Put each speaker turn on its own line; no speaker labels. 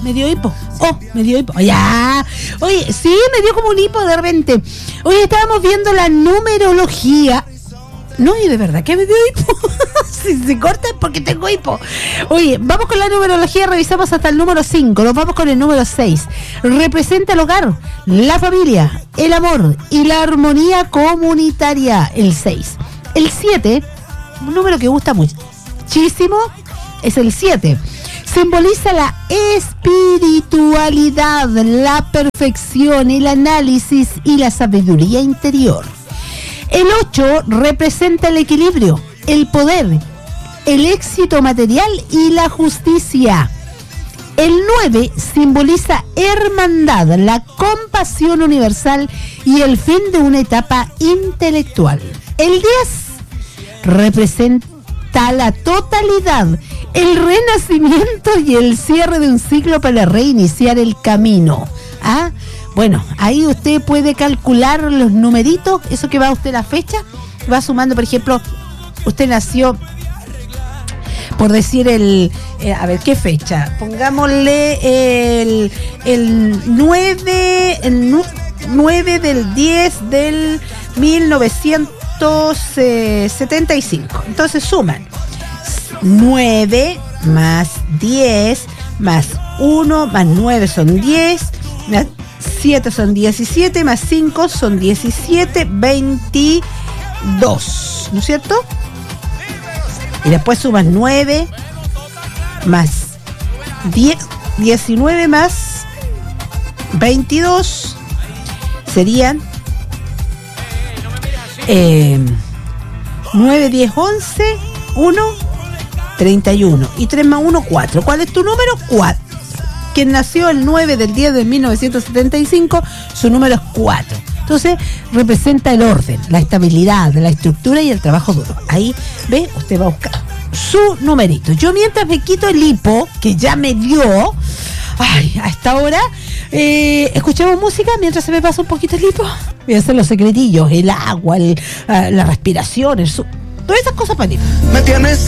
me dio hipo. Me dio hipo. Ya. Oye, sí, me dio como un hipo de repente. Oye, estábamos viendo la numerología. No, y de verdad que me dio hipo. Si se corta es porque tengo hipo. Oye, vamos con la numerología, revisamos hasta el número 5. Nos vamos con el número 6. Representa el hogar, la familia, el amor y la armonía comunitaria. El 6. El 7, un número que gusta muchísimo, es el 7. Simboliza la espiritualidad, la perfección, el análisis y la sabiduría interior. El 8 representa el equilibrio, el poder, el éxito material y la justicia. El 9 simboliza hermandad, la compasión universal y el fin de una etapa intelectual. El 10 representa la totalidad, el renacimiento y el cierre de un ciclo para reiniciar el camino. Bueno, ahí usted puede calcular los numeritos, eso que va usted la fecha, va sumando, por ejemplo, usted nació, por decir a ver, ¿qué fecha? Pongámosle el 9 del 10 del 1975. Entonces suman 9 más 10 más 1 más 9 son 10, más 7 son 17, más 5 son 17, 22, ¿no es cierto? Y después sumas 9 más 10, 19 más 22 serían 9, 10, 11, 1, 31. Y 3 más 1, 4. ¿Cuál es tu número? 4. Quien nació el 9 del 10 de 1975, su número es 4. Entonces, representa el orden, la estabilidad, la estructura y el trabajo duro. Ahí, ve, usted va a buscar su numerito. Yo mientras me quito el hipo, que ya me dio, a esta hora, escuchamos música mientras se me pasa un poquito el hipo. Voy a hacer los secretillos, el agua, la respiración, todas esas cosas para ti.
Me tienes